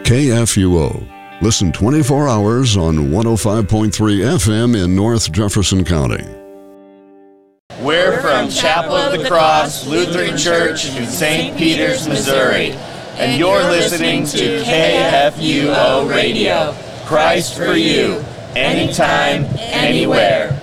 KFUO. Listen 24 hours on 105.3 FM in North Jefferson County. We're from Chapel of the Cross Lutheran Church in St. Peters, Missouri. And you're listening to KFUO Radio. Christ for you, anytime, anywhere.